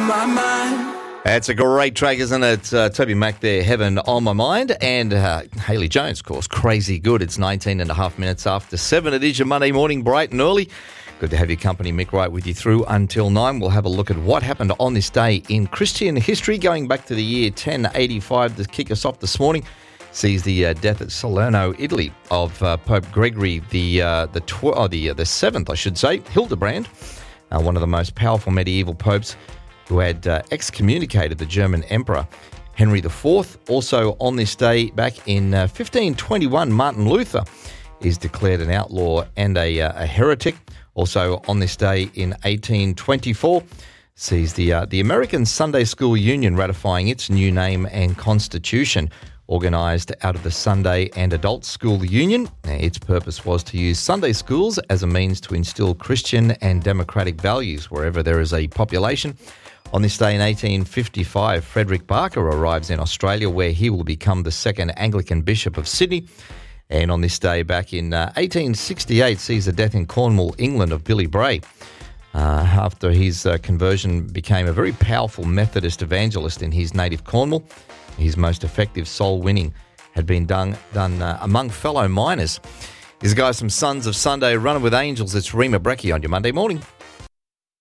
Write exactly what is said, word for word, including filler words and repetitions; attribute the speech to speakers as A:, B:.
A: my mind.
B: It's a great track, isn't it? Uh, Toby Mac there, Heaven on My Mind. And uh, Haley Jones, of course, Crazy Good. It's nineteen and a half minutes after seven. It is your Monday morning, bright and early. Good to have your company. Mick Wright with you through until nine. We'll have a look at what happened on this day in Christian history, going back to the year ten eighty-five to kick us off this morning. Sees the uh, death at Salerno, Italy, of uh, Pope Gregory the uh, the tw- oh, the uh, the seventh, I should say, Hildebrand, uh, one of the most powerful medieval popes, who had uh, excommunicated the German Emperor Henry the Fourth. Also on this day, back in uh, fifteen twenty-one, Martin Luther is declared an outlaw and a, uh, a heretic. Also on this day in eighteen twenty-four, sees the uh, the American Sunday School Union ratifying its new name and constitution, organised out of the Sunday and Adult School Union. Its purpose was to use Sunday schools as a means to instill Christian and democratic values wherever there is a population. On this day in eighteen fifty-five, Frederick Barker arrives in Australia, where he will become the second Anglican Bishop of Sydney. And on this day back in uh, eighteen sixty-eight, sees the death in Cornwall, England, of Billy Bray. Uh, after his uh, conversion, became a very powerful Methodist evangelist in his native Cornwall. His most effective soul winning had been done, done uh, among fellow miners. These guys from Sons of Sunday, Running with Angels. It's Rima Brecky on your Monday morning.